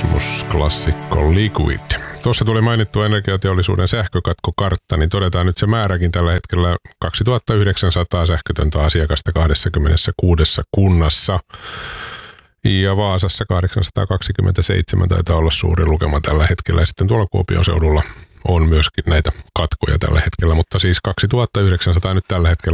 Kosmos-klassikko Liquid. Tuossa tuli mainittua energiateollisuuden sähkökatkokartta, niin todetaan nyt se määräkin tällä hetkellä 2900 sähkötöntä asiakasta 26 kunnassa. Ja Vaasassa 827 taitaa olla suuri lukema tällä hetkellä. Ja sitten tuolla Kuopion seudulla on myöskin näitä katkoja tällä hetkellä, mutta siis 2900 nyt tällä hetkellä